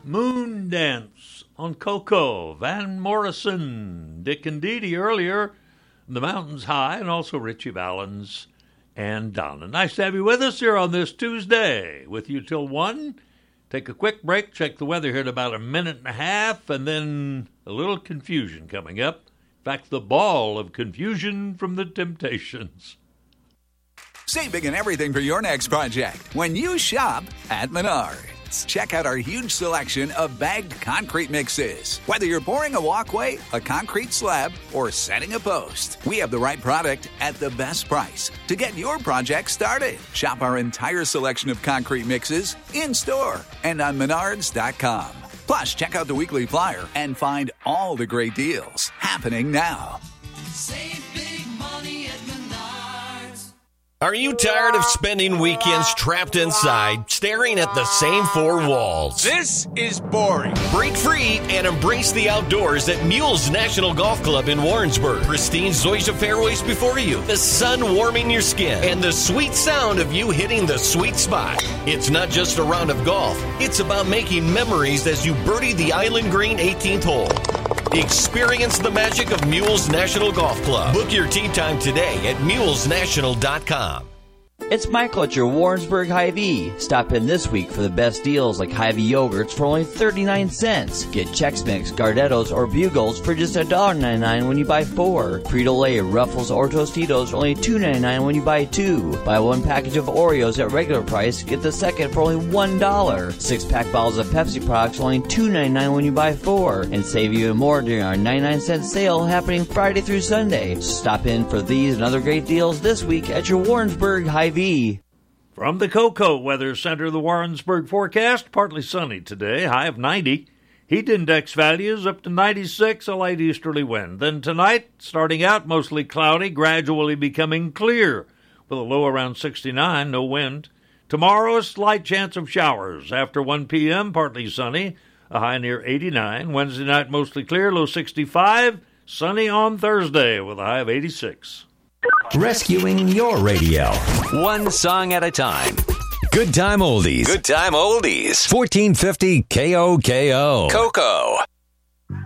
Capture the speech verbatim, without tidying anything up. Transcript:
Moon Dance on Coco, Van Morrison, Dick and Dee Dee earlier, The Mountains High, and also Richie Valens and Donna. Nice to have you with us here on this Tuesday. With you till one. Take a quick break, check the weather here in about a minute and a half, and then a little confusion coming up. In fact, the ball of confusion from the Temptations. Saving and everything for your next project when you shop at Menards. Check out our huge selection of bagged concrete mixes. Whether you're pouring a walkway, a concrete slab, or setting a post, we have the right product at the best price to get your project started. Shop our entire selection of concrete mixes in-store and on menards dot com. Plus, check out the weekly flyer and find all the great deals happening now. Save big money at Menards. Are you tired of spending weekends trapped inside, staring at the same four walls? This is boring. Break free and embrace the outdoors at Mules National Golf Club in Warrensburg. Pristine Zoysia fairways before you, the sun warming your skin, and the sweet sound of you hitting the sweet spot. It's not just a round of golf. It's about making memories as you birdie the Island Green eighteenth hole. Experience the magic of Mules National Golf Club. Book your tee time today at mules national dot com. It's Michael at your Warrensburg Hy-Vee. Stop in this week for the best deals like Hy-Vee yogurts for only thirty-nine cents. Get Chex Mix, Gardettos, or Bugles for just one dollar ninety-nine when you buy four. Frito-Lay, Ruffles, or Tostitos only two ninety-nine when you buy two. Buy one package of Oreos at regular price, get the second for only one dollar. Six-pack bottles of Pepsi products only two ninety-nine when you buy four. And save even more during our ninety-nine cent sale happening Friday through Sunday. Stop in for these and other great deals this week at your Warrensburg Hy-Vee. From the Cocoa Weather Center, the Warrensburg forecast, partly sunny today, high of ninety. Heat index values up to ninety-six, a light easterly wind. Then tonight, starting out mostly cloudy, gradually becoming clear, with a low around sixty-nine, no wind. Tomorrow, a slight chance of showers. After one p.m., partly sunny, a high near eighty-nine. Wednesday night, mostly clear, low sixty-five. Sunny on Thursday, with a high of eighty-six. Rescuing your radio. One song at a time. Good Time Oldies. Good Time Oldies. fourteen fifty K O K O. Coco.